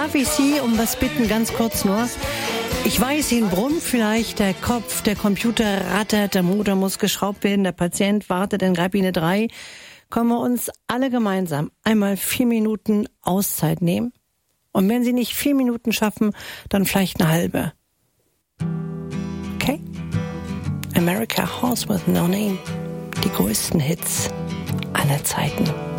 Darf ich Sie um was bitten, ganz kurz nur? Ich weiß, Ihnen brummt vielleicht der Kopf, der Computer rattert, der Motor muss geschraubt werden, der Patient wartet in Kabine 3. Können wir uns alle gemeinsam einmal 4 Minuten Auszeit nehmen? Und wenn Sie nicht 4 Minuten schaffen, dann vielleicht eine halbe. Okay? America Horse with No Name. Die größten Hits aller Zeiten.